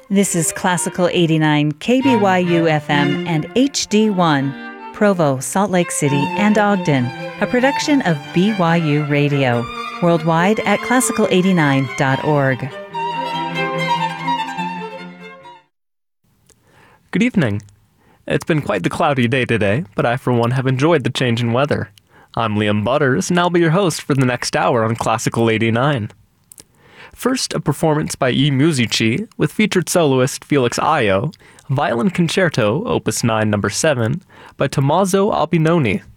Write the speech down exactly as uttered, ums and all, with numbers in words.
This is Classical eighty-nine K B Y U F M and H D one, Provo, Salt Lake City, and Ogden, a production of B Y U Radio, worldwide at classical eighty-nine dot org. Good evening. It's been quite the cloudy day today, but I for one have enjoyed the change in weather. I'm Liam Butters, and I'll be your host for the next hour on Classical eighty-nine. First, a performance by E. Musici with featured soloist Felix Ayo, Violin Concerto, Opus nine, Number seven, by Tommaso Albinoni.